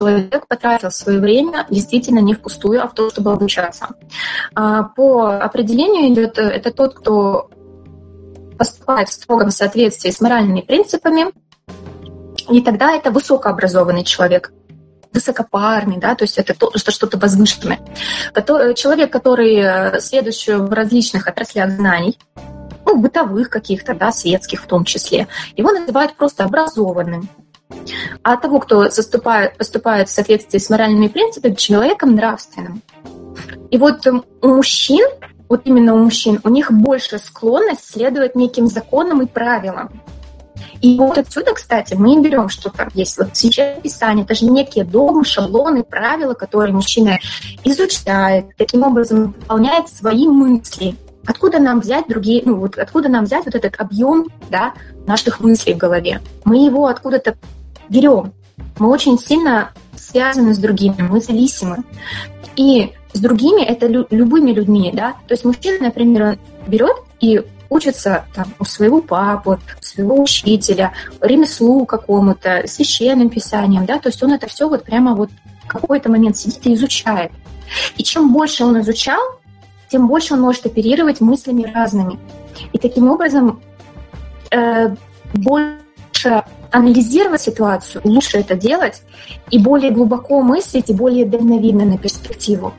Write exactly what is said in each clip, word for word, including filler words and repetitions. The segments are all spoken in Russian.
человек потратил свое время действительно не впустую, а в то, чтобы обучаться. По определению идет это тот, кто поступает в строгом соответствии с моральными принципами, и тогда это высокообразованный человек, высокопарный, да, то есть это, то, это что-то возвышенное. Человек, который следующий в различных отраслях знаний, ну, бытовых каких-то, да, светских в том числе, его называют просто образованным. А того, кто заступает, поступает в соответствии с моральными принципами, человеком нравственным. И вот у мужчин, вот именно у мужчин, у них больше склонность следовать неким законам и правилам. И вот отсюда, кстати, мы берем, что там есть вот Священное Писание, это же некие догмы, шаблоны, правила, которые мужчина изучает, таким образом выполняет свои мысли. Откуда нам взять другие, ну вот откуда нам взять вот этот объем, да, наших мыслей в голове? Мы его откуда-то берем. Мы очень сильно связаны с другими, мы зависимы. И с другими, это лю- любыми людьми, да. То есть мужчина, например, он берет и учится там, у своего папы, у своего учителя, ремеслу какому-то, священным писанием, да, то есть он это все вот прямо вот в какой-то момент сидит и изучает. И чем больше он изучал, тем больше он может оперировать мыслями разными. И таким образом э, больше анализировать ситуацию, лучше это делать, и более глубоко мыслить, и более дальновидно на перспективу.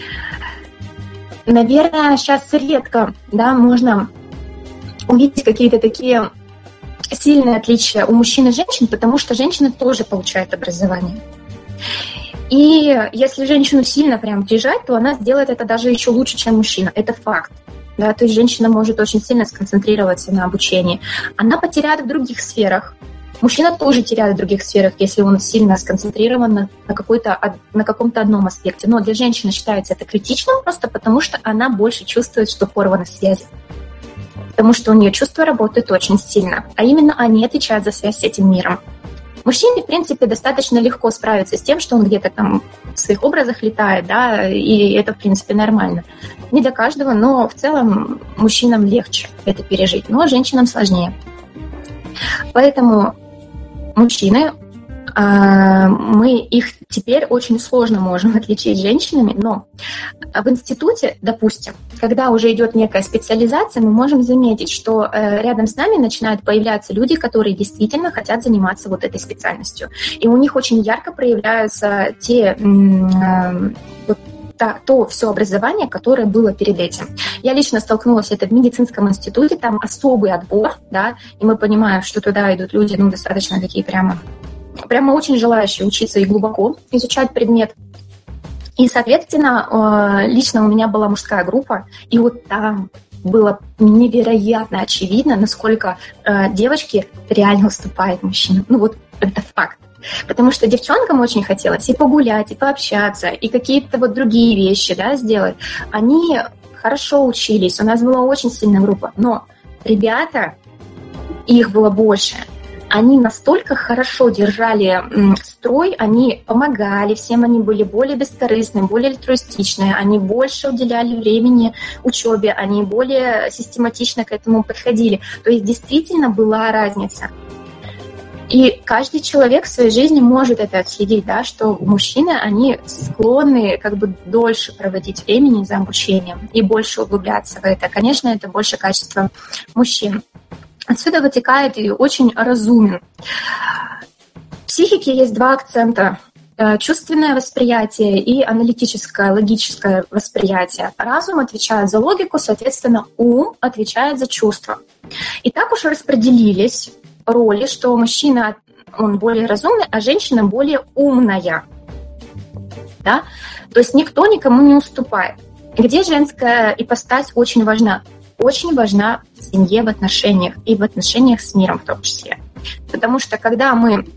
Наверное, сейчас редко, да, можно увидеть какие-то такие сильные отличия у мужчин и женщин, потому что женщины тоже получают образование. И если женщину сильно прям прижать, то она сделает это даже еще лучше, чем мужчина. Это факт. Да? То есть женщина может очень сильно сконцентрироваться на обучении. Она потеряет в других сферах. Мужчина тоже теряет в других сферах, если он сильно сконцентрирован на, на, какой-то, на каком-то одном аспекте. Но для женщины считается это критичным просто потому, что она больше чувствует, что порваны связи. Потому что у нее чувства работают очень сильно. А именно они отвечают за связь с этим миром. Мужчине, в принципе, достаточно легко справиться с тем, что он где-то там в своих образах летает, да, и это, в принципе, нормально. Не для каждого, но в целом мужчинам легче это пережить, но женщинам сложнее. Поэтому мужчины, мы их теперь очень сложно можем отличить женщинами, но в институте, допустим, когда уже идет некая специализация, мы можем заметить, что рядом с нами начинают появляться люди, которые действительно хотят заниматься вот этой специальностью. И у них очень ярко проявляются те... Вот, то, то все образование, которое было перед этим. Я лично столкнулась с этим в медицинском институте, там особый отбор, да, и мы понимаем, что туда идут люди, ну, достаточно такие прямо, прямо очень желающие учиться и глубоко изучать предмет. И, соответственно, лично у меня была мужская группа, и вот там было невероятно очевидно, насколько девочки реально уступают мужчинам. Ну, вот это факт. Потому что девчонкам очень хотелось и погулять, и пообщаться, и какие-то вот другие вещи, да, сделать. Они хорошо учились, у нас была очень сильная группа, но ребята, их было больше, они настолько хорошо держали строй, они помогали всем, они были более бескорыстные, более альтруистичные, они больше уделяли времени учебе, они более систематично к этому подходили. То есть действительно была разница. И каждый человек в своей жизни может это отследить, да, что мужчины, они склонны как бы дольше проводить времени за обучением и больше углубляться в это. Конечно, это больше качество мужчин. Отсюда вытекает и очень разумен. В психике есть два акцента. Чувственное восприятие и аналитическое, логическое восприятие. Разум отвечает за логику, соответственно, ум отвечает за чувства. И так уж распределились роли, что мужчина, он более разумный, а женщина более умная. Да? То есть никто никому не уступает. Где женская ипостась очень важна? Очень важна в семье, в отношениях и в отношениях с миром в том числе. Потому что когда мы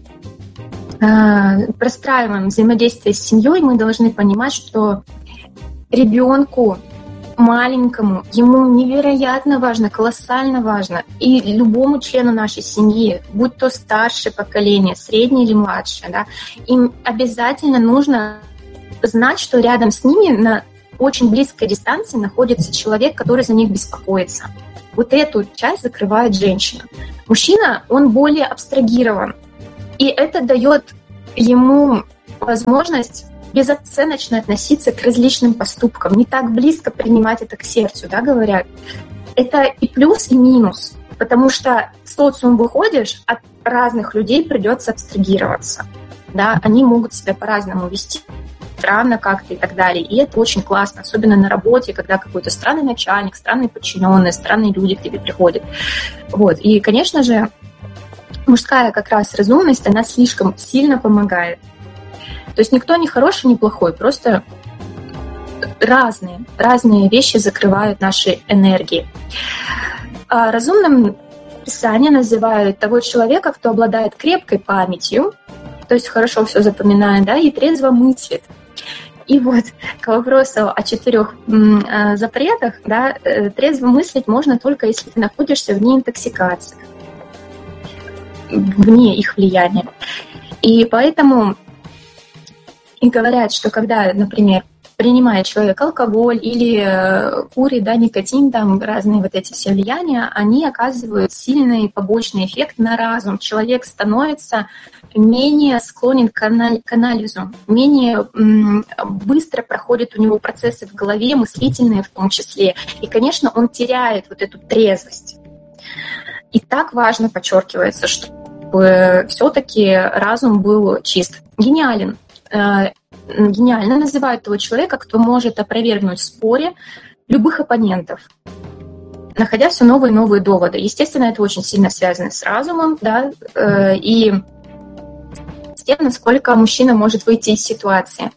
э, простраиваем взаимодействие с семьей, мы должны понимать, что ребенку маленькому, ему невероятно важно, колоссально важно, и любому члену нашей семьи, будь то старшее поколение, среднее или младшее, да, им обязательно нужно знать, что рядом с ними на очень близкой дистанции находится человек, который за них беспокоится. Вот эту часть закрывает женщина. Мужчина, он более абстрагирован, и это дает ему возможность безоценочно относиться к различным поступкам, не так близко принимать это к сердцу, да, говорят. Это и плюс, и минус, потому что в социум выходишь, от разных людей придется абстрагироваться, да, они могут себя по-разному вести, странно как-то и так далее, и это очень классно, особенно на работе, когда какой-то странный начальник, странные подчиненные, странные люди к тебе приходят, вот, и, конечно же, мужская как раз разумность, она слишком сильно помогает. То есть никто не хороший, не плохой, просто разные, разные вещи закрывают наши энергии. А разумным Писание называют того человека, кто обладает крепкой памятью, то есть хорошо все запоминает, да, и трезво мыслит. И вот к вопросу о четырех м, запретах, да, трезво мыслить можно только если ты находишься вне интоксикации, вне их влияния. И поэтому и говорят, что когда, например, принимает человек алкоголь или э, курит, да, никотин, там разные вот эти все влияния, они оказывают сильный побочный эффект на разум. Человек становится менее склонен к, анали- к анализу, менее м- быстро проходят у него процессы в голове, мыслительные в том числе. И, конечно, он теряет вот эту трезвость. И так важно подчеркивается, чтобы все-таки разум был чист. Гениален. Гениально называют того человека, кто может опровергнуть в споре любых оппонентов, находя все новые и новые доводы. Естественно, это очень сильно связано с разумом, да, и с тем, насколько мужчина может выйти из ситуации.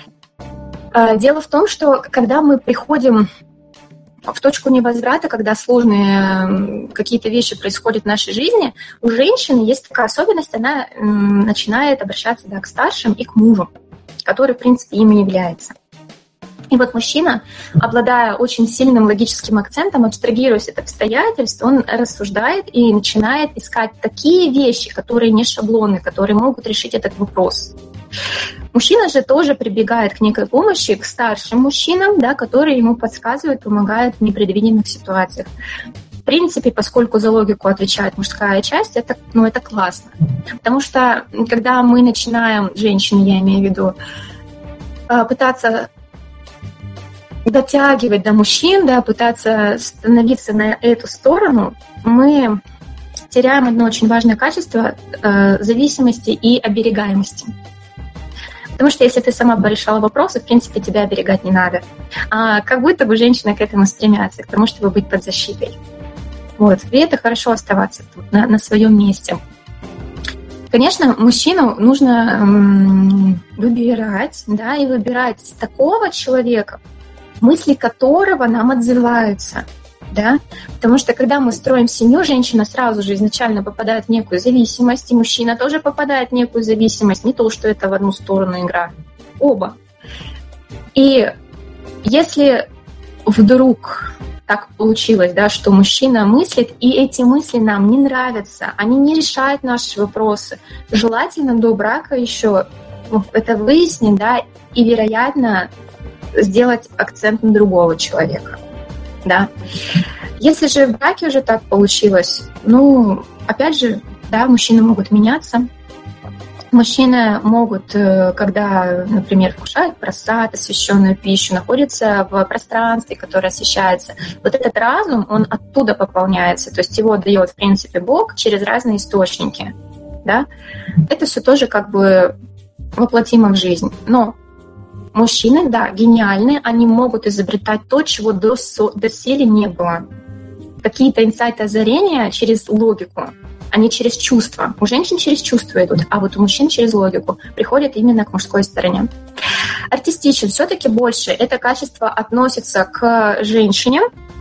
Дело в том, что когда мы приходим в точку невозврата, когда сложные какие-то вещи происходят в нашей жизни, у женщины есть такая особенность, она начинает обращаться, да, к старшим и к мужу, который, в принципе, им и является. И вот мужчина, обладая очень сильным логическим акцентом, абстрагируясь от обстоятельств, он рассуждает и начинает искать такие вещи, которые не шаблоны, которые могут решить этот вопрос. Мужчина же тоже прибегает к некой помощи, к старшим мужчинам, да, которые ему подсказывают, помогают в непредвиденных ситуациях. В принципе, поскольку за логику отвечает мужская часть, это, ну, это классно. Потому что, когда мы начинаем, женщины, я имею в виду, пытаться дотягивать до мужчин, да, пытаться становиться на эту сторону, мы теряем одно очень важное качество – зависимости и оберегаемости. Потому что если ты сама бы решала вопросы, в принципе, тебя оберегать не надо. А как будто бы женщина к этому стремятся, к тому, чтобы быть под защитой. Вот. И это хорошо оставаться тут, на, на своем месте. Конечно, мужчину нужно м- выбирать, да, и выбирать такого человека, мысли которого нам отзываются. Да? Потому что когда мы строим семью, женщина сразу же изначально попадает в некую зависимость, и мужчина тоже попадает в некую зависимость. Не то, что это в одну сторону игра. Оба. И если вдруг так получилось, да, что мужчина мыслит, и эти мысли нам не нравятся, они не решают наши вопросы, желательно до брака еще это выяснить, да, и, вероятно, сделать акцент на другого человека. Да. Если же в браке уже так получилось, ну, опять же, да, мужчины могут меняться. Мужчины могут, когда, например, вкушают просад, освященную пищу, находятся в пространстве, которое освещается. Вот этот разум, он оттуда пополняется, то есть его дает, в принципе, Бог через разные источники. Да? Это все тоже как бы воплотимо в жизнь. Но мужчины, да, гениальные, они могут изобретать то, чего до доселе не было. Какие-то инсайты, озарения через логику, а не через чувства. У женщин через чувства идут, а вот у мужчин через логику приходят именно к мужской стороне. Артистичен все-таки больше. Это качество относится к женщине.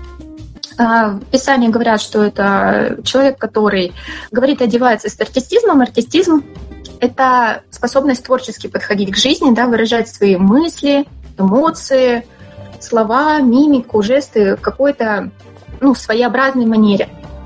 В Писании говорят, что это человек, который говорит и одевается с артистизмом. Артистизм — это способность творчески подходить к жизни, да, выражать свои мысли, эмоции, слова, мимику, жесты в какой-то, ну, своеобразной манере.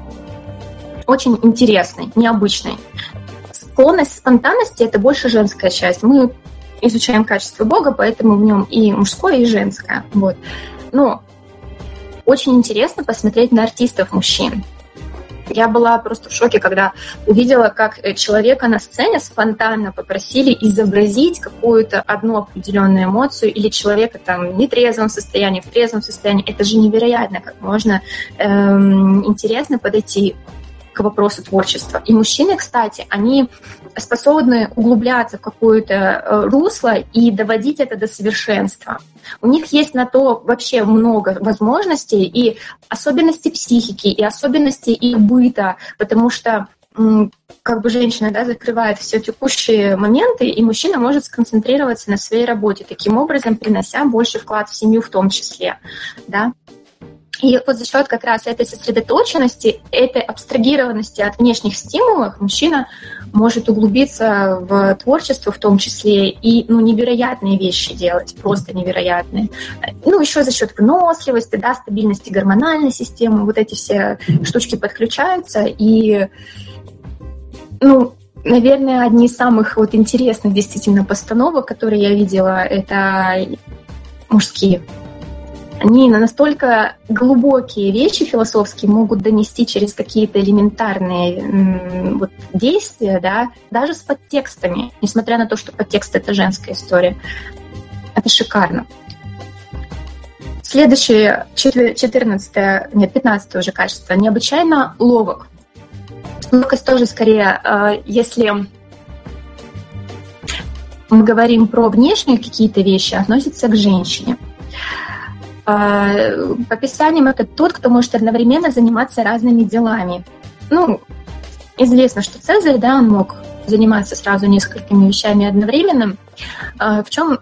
Очень интересной, необычной. Склонность к спонтанности — это больше женская часть. Мы изучаем качество Бога, поэтому в нем и мужское, и женское. Вот. Но очень интересно посмотреть на артистов мужчин. Я была просто в шоке, когда увидела, как человека на сцене спонтанно попросили изобразить какую-то одну определенную эмоцию или человека там в нетрезвом состоянии, в трезвом состоянии. Это же невероятно, как можно эм, интересно подойти к вопросу творчества. И мужчины, кстати, они способны углубляться в какое-то русло и доводить это до совершенства. У них есть на то вообще много возможностей и особенностей психики, и особенностей их быта, потому что как бы женщина, да, закрывает все текущие моменты, и мужчина может сконцентрироваться на своей работе, таким образом принося больше вклад в семью в том числе, да. И вот за счет как раз этой сосредоточенности, этой абстрагированности от внешних стимулов мужчина может углубиться в творчество в том числе и ну, невероятные вещи делать, просто невероятные. Ну, еще за счет выносливости, да, стабильности гормональной системы, вот эти все штучки подключаются. И, ну, наверное, одни из самых вот интересных действительно постановок, которые я видела, это мужские. Они настолько глубокие вещи философские могут донести через какие-то элементарные м, вот, действия, да, даже с подтекстами, несмотря на то, что подтекст — это женская история. Это шикарно. Следующее, четырнадцатое, нет, пятнадцатое уже качество, необычайно ловок. Ловкость тоже скорее, если мы говорим про внешние какие-то вещи, относится к женщине. По описаниям это тот, кто может одновременно заниматься разными делами. Ну, известно, что Цезарь, да, он мог заниматься сразу несколькими вещами одновременно. В чем,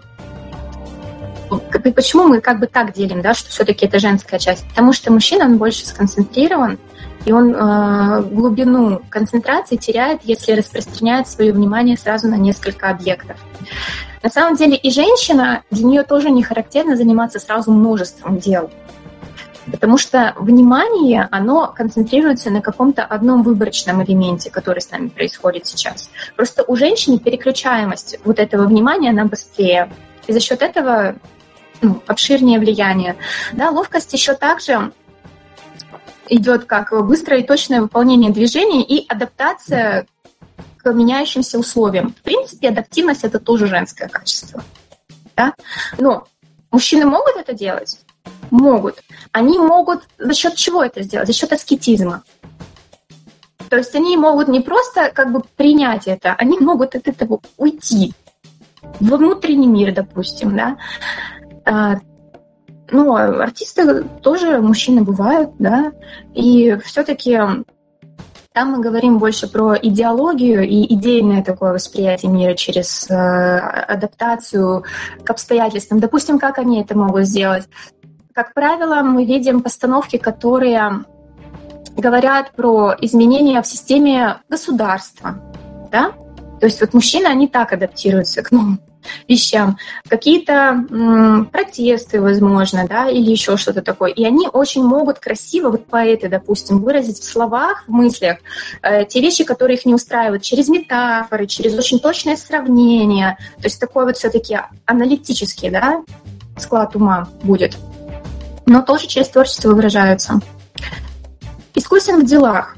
почему мы как бы так делим, да, что все-таки это женская часть? Потому что мужчина, он больше сконцентрирован, и он глубину концентрации теряет, если распространяет свое внимание сразу на несколько объектов. На самом деле и женщина, для нее тоже не характерно заниматься сразу множеством дел, потому что внимание, оно концентрируется на каком-то одном выборочном элементе, который с нами происходит сейчас. Просто у женщины переключаемость вот этого внимания, она быстрее, и за счет этого ну, обширнее влияние. Да, ловкость еще также идет как быстрое и точное выполнение движений и адаптация к меняющимся условиям. В принципе, адаптивность — это тоже женское качество. Да? Но мужчины могут это делать? Могут. Они могут за счет чего это сделать? За счет аскетизма. То есть они могут не просто как бы принять это, они могут от этого уйти во внутренний мир, допустим. Да? Ну, артисты тоже, мужчины бывают, да, и все-таки там мы говорим больше про идеологию и идейное такое восприятие мира через э, адаптацию к обстоятельствам. Допустим, как они это могут сделать? Как правило, мы видим постановки, которые говорят про изменения в системе государства, да? То есть вот мужчины, они так адаптируются к новым вещам, какие-то м, протесты, возможно, да, или еще что-то такое. И они очень могут красиво, вот поэты, допустим, выразить в словах, в мыслях э, те вещи, которые их не устраивают, через метафоры, через очень точное сравнение. То есть такой вот все-таки аналитический, да, склад ума будет. Но тоже через творчество выражаются. Искусен в делах.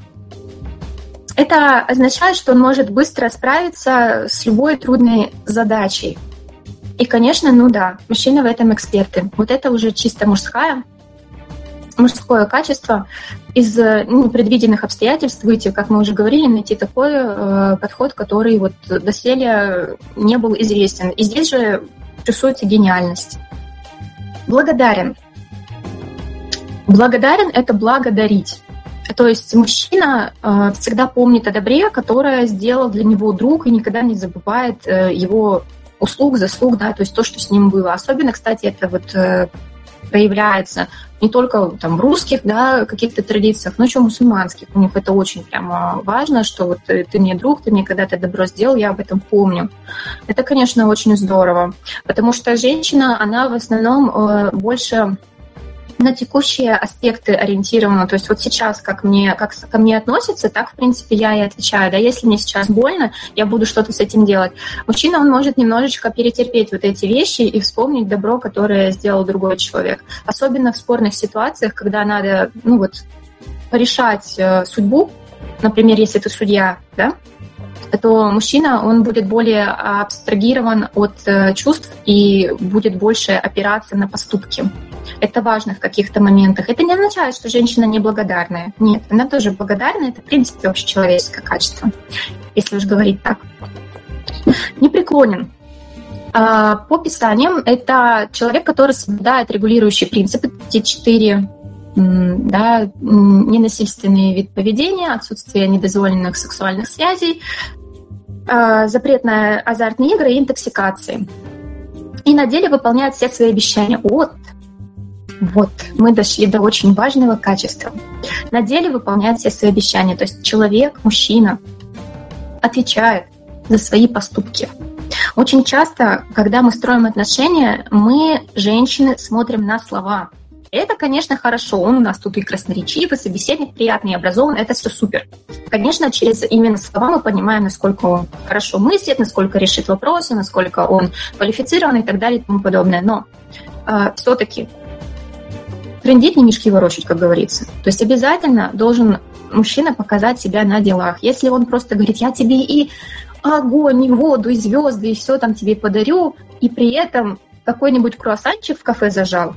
Это означает, что он может быстро справиться с любой трудной задачей. И, конечно, ну да, мужчины в этом эксперты. Вот это уже чисто мужское, мужское качество. Из непредвиденных обстоятельств выйти, как мы уже говорили, найти такой э, подход, который вот доселе не был известен. И здесь же чувствуется гениальность. Благодарен. Благодарен — это благодарить. То есть мужчина э, всегда помнит о добре, которое сделал для него друг, и никогда не забывает э, его услуг, заслуг, да, то есть то, что с ним было. Особенно, кстати, это вот э, проявляется не только там в русских, да, каких-то традициях, но еще в мусульманских. У них это очень прямо важно, что вот ты, ты мне друг, ты мне когда-то добро сделал, я об этом помню. Это, конечно, очень здорово, потому что женщина, она в основном э, больше на текущие аспекты ориентирована. То есть вот сейчас, как, мне, как ко мне относятся, так, в принципе, я и отвечаю. Да, если мне сейчас больно, я буду что-то с этим делать. Мужчина, он может немножечко перетерпеть вот эти вещи и вспомнить добро, которое сделал другой человек. Особенно в спорных ситуациях, когда надо, ну вот, порешать судьбу, например, если ты судья, да, то мужчина, он будет более абстрагирован от чувств и будет больше опираться на поступки. Это важно в каких-то моментах. Это не означает, что женщина неблагодарная. Нет, она тоже благодарная. Это, в принципе, общечеловеческое качество, если уж говорить так. Непреклонен. По писаниям это человек, который соблюдает регулирующие принципы, те четыре, да, ненасильственный вид поведения, отсутствие недозволенных сексуальных связей, запрет на азартные игры и интоксикации. И на деле выполняет все свои обещания. Вот, вот, мы дошли до очень важного качества. На деле выполняет все свои обещания. То есть человек, мужчина, отвечает за свои поступки. Очень часто, когда мы строим отношения, мы, женщины, смотрим на слова. Это, конечно, хорошо. Он у нас тут и красноречивый, собеседник приятный, образован. Это все супер. Конечно, через именно слова мы понимаем, насколько он хорошо мыслит, насколько решит вопросы, насколько он квалифицирован и так далее и тому подобное. Но э, все-таки трындеть, не мешки ворочать, как говорится. То есть обязательно должен мужчина показать себя на делах. Если он просто говорит, я тебе и огонь, и воду, и звезды, и все там тебе подарю, и при этом какой-нибудь круассанчик в кафе зажал,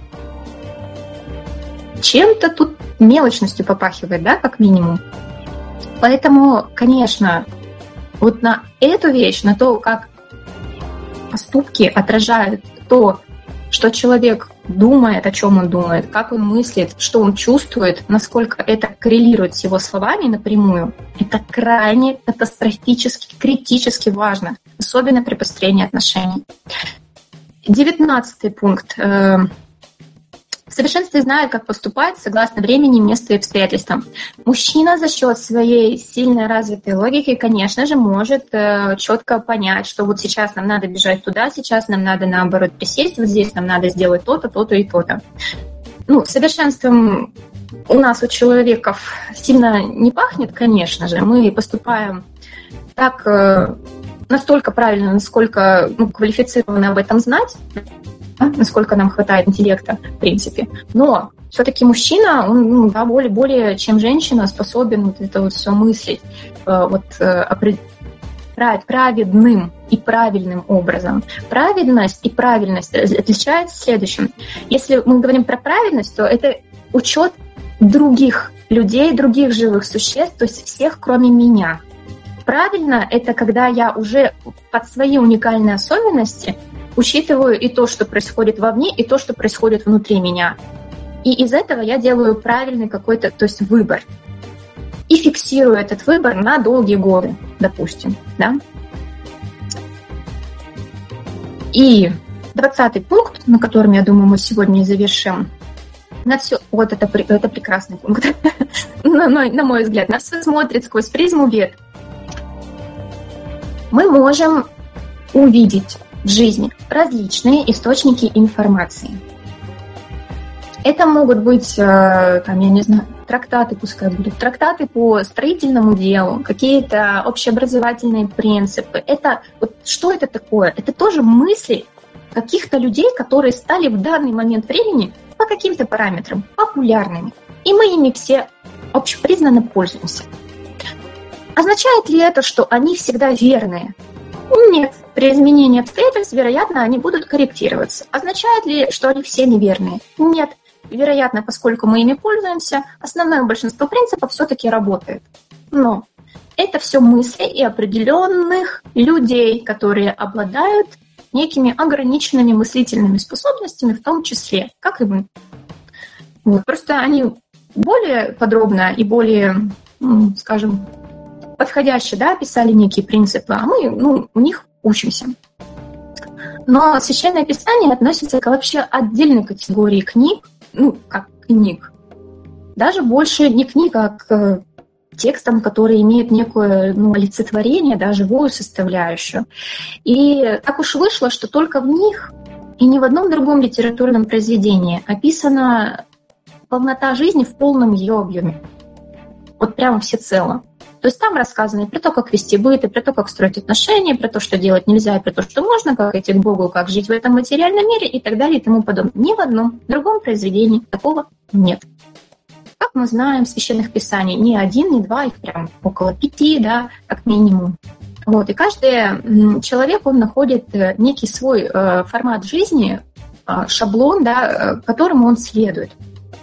чем-то тут мелочностью попахивает, да, как минимум. Поэтому, конечно, вот на эту вещь, на то, как поступки отражают то, что человек думает, о чем он думает, как он мыслит, что он чувствует, насколько это коррелирует с его словами напрямую, это крайне катастрофически, критически важно, особенно при построении отношений. Девятнадцатый пункт. В совершенстве знает, как поступать согласно времени, месту и обстоятельствам. Мужчина за счет своей сильно развитой логики, конечно же, может э, четко понять, что вот сейчас нам надо бежать туда, сейчас нам надо, наоборот, присесть, вот здесь нам надо сделать то-то, то-то и то-то. Ну, совершенством у нас, у человеков, сильно не пахнет, конечно же. Мы поступаем так э, настолько правильно, насколько ну, квалифицированы об этом знать, насколько нам хватает интеллекта, в принципе. Но все-таки мужчина, он ну, да, более, более чем женщина способен вот это вот все мыслить вот, праведным и правильным образом. Праведность и правильность отличаются следующим. Если мы говорим про праведность, то это учет других людей, других живых существ, то есть всех, кроме меня. Правильно — это когда я уже под свои уникальные особенности учитываю и то, что происходит вовне, и то, что происходит внутри меня. И из этого я делаю правильный какой-то, то есть выбор. И фиксирую этот выбор на долгие годы, допустим. Да? И двадцатый пункт, на котором, я думаю, мы сегодня и завершим. На все, вот это, это прекрасный пункт, на, на мой взгляд, на все смотрит сквозь призму вет. Мы можем увидеть в жизни различные источники информации. Это могут быть, там, я не знаю, трактаты, пускай будут, трактаты по строительному делу, какие-то общеобразовательные принципы. Это, вот, что это такое? Это тоже мысли каких-то людей, которые стали в данный момент времени по каким-то параметрам популярными. И мы ими все общепризнанно пользуемся. Означает ли это, что они всегда верные? Нет. При изменении обстоятельств, вероятно, они будут корректироваться. Означает ли, что они все неверные? Нет. Вероятно, поскольку мы ими пользуемся, основное большинство принципов все-таки работает. Но это все мысли и определенных людей, которые обладают некими ограниченными мыслительными способностями, в том числе, как и мы. Вот. Просто они более подробно и более, ну, скажем, подходяще, да, описали некие принципы, а мы, ну, у них учимся. Но Священное Писание относится к вообще отдельной категории книг, ну, как книг. Даже больше не книг, а к текстам, которые имеют некое, ну, олицетворение, да, живую составляющую. И так уж вышло, что только в них и ни в одном другом литературном произведении описана полнота жизни в полном ее объеме. Вот прямо всецело. То есть там рассказано и про то, как вести быт, и про то, как строить отношения, про то, что делать нельзя, и про то, что можно, как идти к Богу, как жить в этом материальном мире и так далее и тому подобное. Ни в одном другом произведении такого нет. как мы знаем, священных писаний не один, не два, их прям около пяти, да, как минимум. Вот. И каждый человек, он находит некий свой э, формат жизни, э, шаблон, да, которому он следует.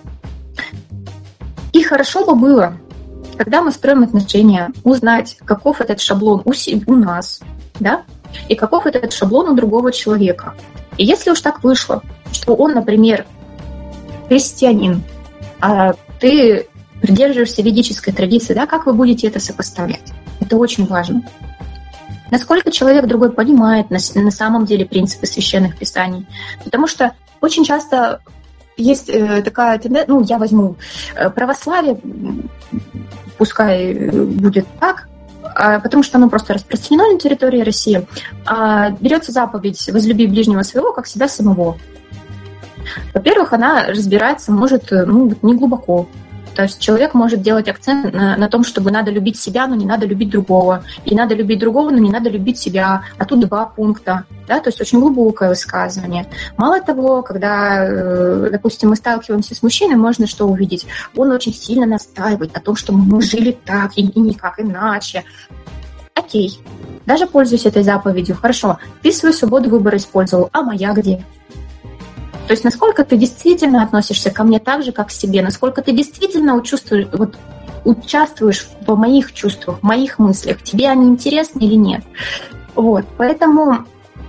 И хорошо бы было, когда мы строим отношения, узнать, каков этот шаблон у, у нас, да, и каков этот шаблон у другого человека. И если уж так вышло, что он, например, христианин, а ты придерживаешься ведической традиции, да, как вы будете это сопоставлять? Это очень важно. Насколько человек другой понимает на, на самом деле принципы священных писаний. Потому что очень часто есть э, такая тенденция, ну, я возьму э, православие, пускай будет так, э, потому что оно просто распространено на территории России, э, берется заповедь «возлюби ближнего своего, как себя самого». Во-первых, она разбирается, может, ну, не глубоко. То есть человек может делать акцент на, на том, чтобы надо любить себя, но не надо любить другого. И надо любить другого, но не надо любить себя. А тут два пункта. Да? То есть очень глубокое высказывание. Мало того, когда, допустим, мы сталкиваемся с мужчиной, можно что увидеть? Он очень сильно настаивает о том, что мы жили так и, и никак иначе. Окей. Даже пользуюсь этой заповедью. Хорошо. Ты свою свободу выбора использовал. А моя где? То есть насколько ты действительно относишься ко мне так же, как к себе, насколько ты действительно чувствуешь, вот, участвуешь в моих чувствах, в моих мыслях, тебе они интересны или нет. Вот. Поэтому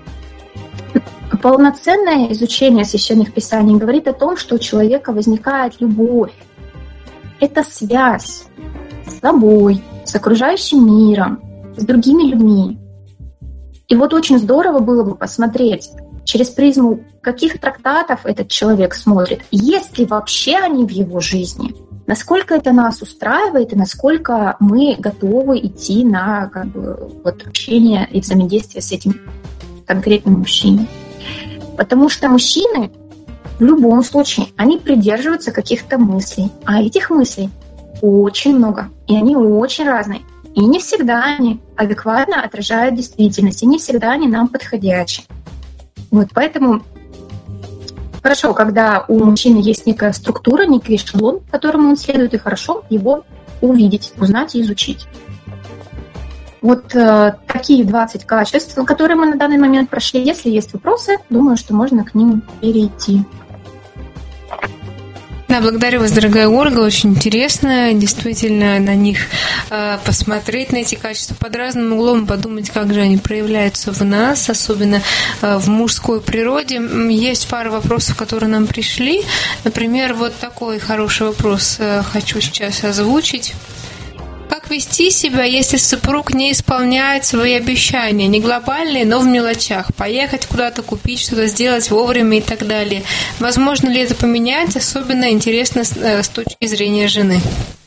полноценное изучение священных писаний говорит о том, что у человека возникает любовь. Это связь с собой, с окружающим миром, с другими людьми. И вот очень здорово было бы посмотреть, через призму каких трактатов этот человек смотрит, есть ли вообще они в его жизни, насколько это нас устраивает и насколько мы готовы идти на как бы, вот, общение и взаимодействие с этим конкретным мужчиной. Потому что мужчины в любом случае, они придерживаются каких-то мыслей, а этих мыслей очень много, и они очень разные. И не всегда они адекватно отражают действительность, и не всегда они нам подходящие. Вот, поэтому хорошо, когда у мужчины есть некая структура, некий шаблон, которому он следует, и хорошо его увидеть, узнать и изучить. Вот э, такие двадцать качеств, которые мы на данный момент прошли. Если есть вопросы, думаю, что можно к ним перейти. Да, благодарю вас, дорогая Ольга, очень интересно действительно на них э, посмотреть, на эти качества под разным углом, подумать, как же они проявляются в нас, особенно э, в мужской природе. Есть пара вопросов, которые нам пришли. Например, вот такой хороший вопрос э, хочу сейчас озвучить. Как вести себя, если супруг не исполняет свои обещания, не глобальные, но в мелочах? Поехать куда-то, купить что-то, сделать вовремя и так далее. Возможно ли это поменять? Особенно интересно с, с точки зрения жены.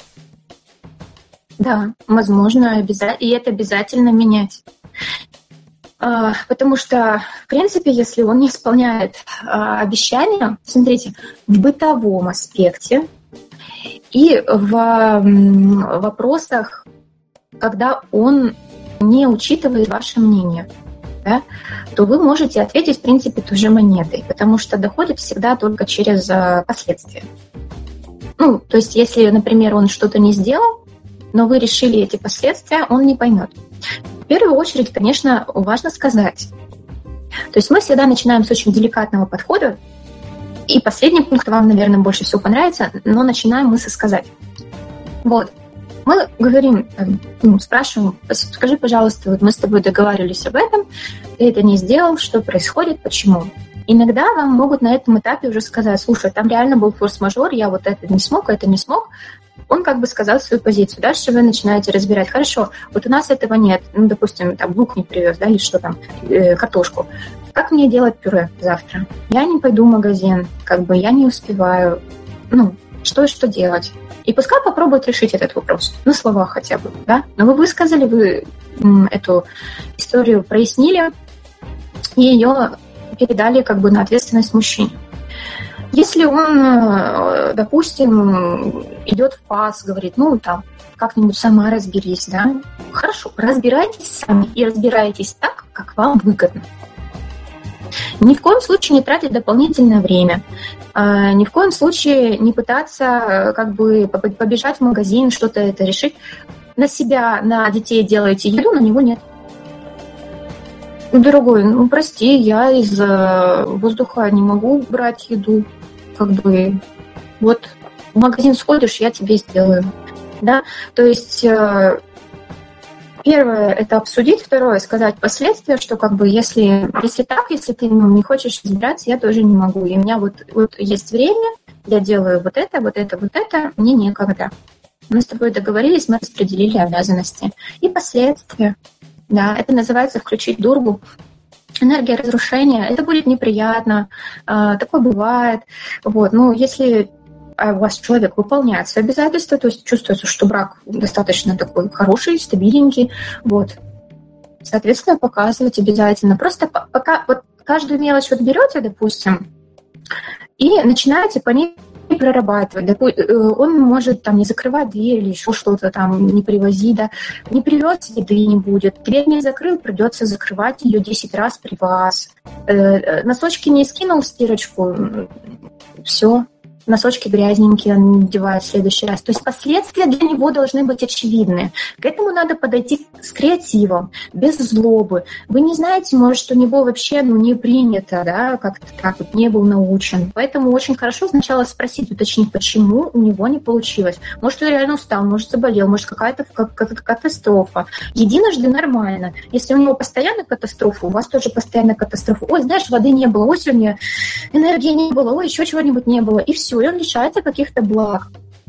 Да, возможно, и это обязательно менять. Потому что, в принципе, если он не исполняет обещания, смотрите, в бытовом аспекте, и в вопросах, когда он не учитывает ваше мнение, да, то вы можете ответить, в принципе, той же монетой, потому что доходит всегда только через последствия. Ну, то есть, если, например, он что-то не сделал, но вы решили эти последствия, он не поймет. В первую очередь, конечно, важно сказать. То есть мы всегда начинаем с очень деликатного подхода. И последний пункт вам, наверное, больше всего понравится, но начинаем мы со сказать. Вот. Мы говорим, ну, спрашиваем, скажи, пожалуйста, вот мы с тобой договаривались об этом, ты это не сделал, что происходит, почему? Иногда вам могут на этом этапе уже сказать, слушай, там реально был форс-мажор, я вот это не смог, это не смог. Он как бы сказал свою позицию. Дальше вы начинаете разбирать. Хорошо, вот у нас этого нет. Ну, допустим, там лук не привез, да, или что там, э, картошку. Как мне делать пюре завтра? Я не пойду в магазин, как бы я не успеваю. Ну, что и что делать? И пускай попробует решить этот вопрос. На словах хотя бы, да? Но вы высказали, вы м, эту историю прояснили, и ее передали как бы на ответственность мужчине. Если он, допустим, идет в пас, говорит, ну, там, как-нибудь сама разберись, да? Хорошо, разбирайтесь сами и разбирайтесь так, как вам выгодно. Ни в коем случае не тратить дополнительное время. Ни в коем случае не пытаться как бы побежать в магазин, что-то это решить. На себя, на детей делаете еду, на него нет. Дорогой, ну прости, я из воздуха не могу брать еду. Как бы вот в магазин сходишь, я тебе сделаю. Да? То есть первое – это обсудить, второе – сказать последствия, что как бы если, если так, если ты ну, не хочешь разбираться, я тоже не могу. И у меня вот, вот есть время, я делаю вот это, вот это, вот это, мне некогда. Мы с тобой договорились, мы распределили обязанности. И последствия. Да, это называется включить дургу. Энергия разрушения. Это будет неприятно. Э, такое бывает. Вот. Ну, если у вас человек выполняет свои обязательства, то есть чувствуется, что брак достаточно такой хороший, стабиленький. Вот. Соответственно, показывать обязательно. Просто пока вот каждую мелочь вот берете, допустим, и начинаете по ней прорабатывать. Он может там не закрывать дверь или еще что-то там, не привозить, да, не привез, еды не будет. Дверь не закрыл, придется закрывать ее десять раз при вас. Носочки не скинул в стирочку, все. Носочки грязненькие он надевает в следующий раз. То есть последствия для него должны быть очевидны. К этому надо подойти с креативом, без злобы. Вы не знаете, может, у него вообще ну, не принято, да, как-то так вот не был научен. Поэтому очень хорошо сначала спросить, уточнить, почему у него не получилось. Может, он реально устал, может, заболел, может, какая-то катастрофа. Единожды нормально. Если у него постоянно катастрофа, у вас тоже постоянно катастрофа. Ой, знаешь, воды не было, ой, сегодня энергии не было, ой, еще чего-нибудь не было. И все. И он лишается каких-то благ.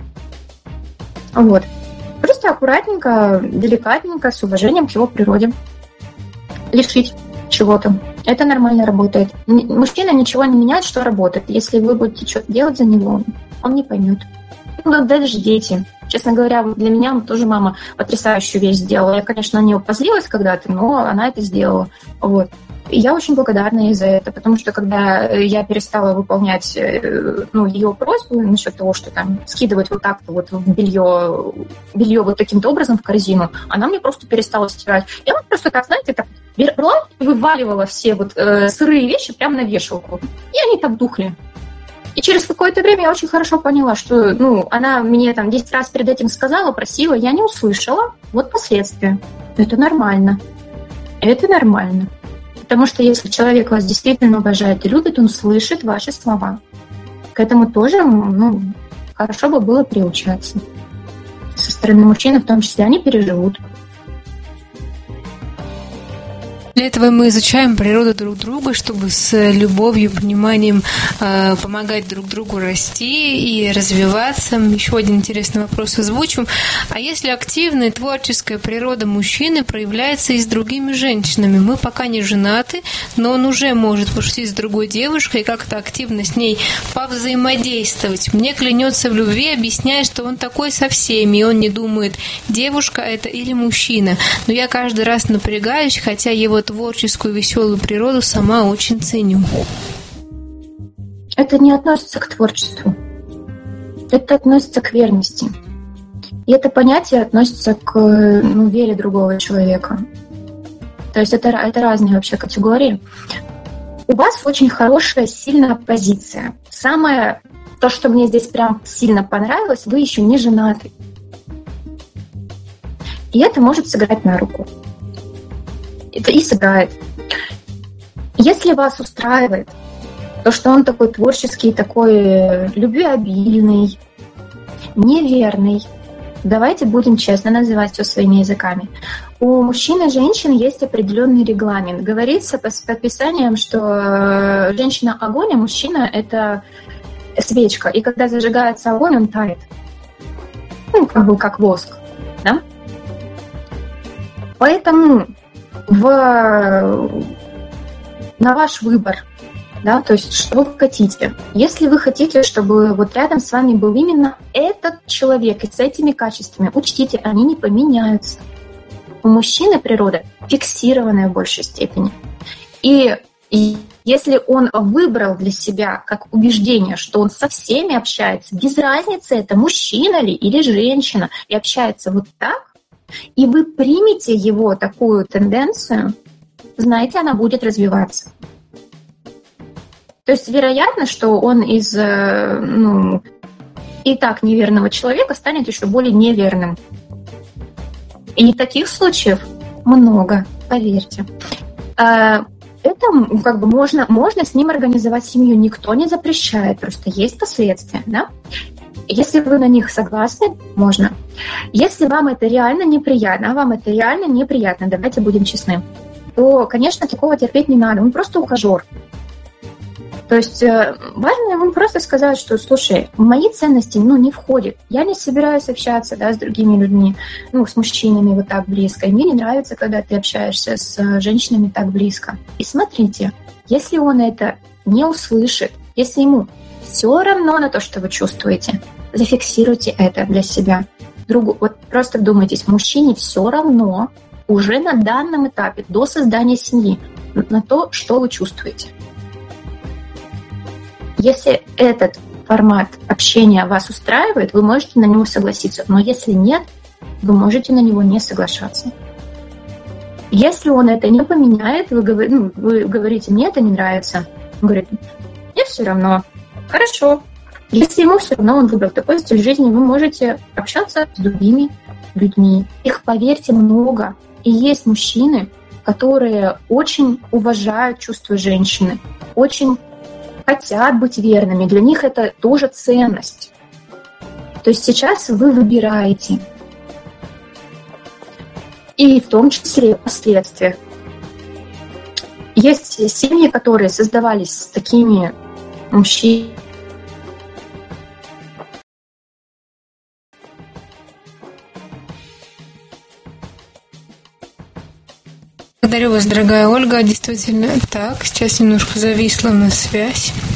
Вот. Просто аккуратненько, деликатненько, с уважением к его природе. Лишить чего-то. Это нормально работает. Мужчина ничего не меняет, что работает. Если вы будете что-то делать за него, он не поймет. Ну, даже дети. Честно говоря, для меня тоже мама потрясающую вещь сделала. Я, конечно, на нее позлилась когда-то, но она это сделала. Вот. И я очень благодарна ей за это, потому что когда я перестала выполнять ну, ее просьбу насчет того, что там скидывать вот так-то вот в белье, белье вот таким-то образом в корзину, она мне просто перестала стирать. Я вот просто так, знаете, так брала и вываливала все вот э, сырые вещи прямо на вешалку. И они так духли. И через какое-то время я очень хорошо поняла, что ну, она мне там десять раз перед этим сказала, просила, я не услышала. Вот последствия. Это нормально. Это нормально. Потому что если человек вас действительно уважает и любит, он слышит ваши слова. К этому тоже ну, хорошо бы было приучаться. Со стороны мужчин в том числе они переживут. Для этого мы изучаем природу друг друга, чтобы с любовью, пониманием э, помогать друг другу расти и развиваться. Еще один интересный вопрос озвучим. А если активная творческая природа мужчины проявляется и с другими женщинами? Мы пока не женаты, но он уже может пошутить с другой девушкой и как-то активно с ней повзаимодействовать. Мне клянется в любви, объясняя, что он такой со всеми, и он не думает, девушка это или мужчина. Но я каждый раз напрягаюсь, хотя его творческую веселую природу сама очень ценю. Это не относится к творчеству. Это относится к верности. И это понятие относится к ну, вере другого человека. То есть это, это разные вообще категории. У вас очень хорошая, сильная позиция. Самое, то, что мне здесь прям сильно понравилось, вы еще не женаты. И это может сыграть на руку. Это и сыграет. Если вас устраивает то, что он такой творческий, такой любвеобильный, неверный, давайте будем честно называть все своими языками. У мужчин и женщин есть определенный регламент. Говорится по описаниям, что женщина огонь, а мужчина это свечка. И когда зажигается огонь, он тает. Ну, как бы как воск. Да? Поэтому в, на ваш выбор, да, то есть что вы хотите. Если вы хотите, чтобы вот рядом с вами был именно этот человек и с этими качествами, учтите, они не поменяются. У мужчины природа фиксированная в большей степени. И, и если он выбрал для себя как убеждение, что он со всеми общается, без разницы, это мужчина ли или женщина, и общается вот так, и вы примете его такую тенденцию, знаете, она будет развиваться. То есть вероятно, что он из ну, и так неверного человека станет еще более неверным. И таких случаев много, поверьте. Это как бы можно, можно с ним организовать семью, никто не запрещает, просто есть последствия, да? Если вы на них согласны, можно. Если вам это реально неприятно, а вам это реально неприятно, давайте будем честны, то, конечно, такого терпеть не надо, он просто ухажер. То есть важно ему просто сказать, что, слушай, в мои ценности ну, не входит. Я не собираюсь общаться да, с другими людьми, ну, с мужчинами вот так близко. И мне не нравится, когда ты общаешься с женщинами так близко. И смотрите, если он это не услышит, если ему все равно на то, что вы чувствуете, зафиксируйте это для себя. Другу, вот просто вдумайтесь, мужчине все равно уже на данном этапе, до создания семьи, на то, что вы чувствуете. Если этот формат общения вас устраивает, вы можете на него согласиться. Но если нет, вы можете на него не соглашаться. Если он это не поменяет, вы, говор... ну, вы говорите, мне это не нравится. Он говорит, мне все равно. Хорошо. Если ему все равно он выбрал такой стиль жизни, вы можете общаться с другими людьми. Их, поверьте, много. И есть мужчины, которые очень уважают чувства женщины, очень хотят быть верными. Для них это тоже ценность. То есть сейчас вы выбираете. И в том числе последствия. Есть семьи, которые создавались с такими мужчинами. Благодарю вас, дорогая Ольга. Действительно, так, сейчас немножко зависла у нас связь.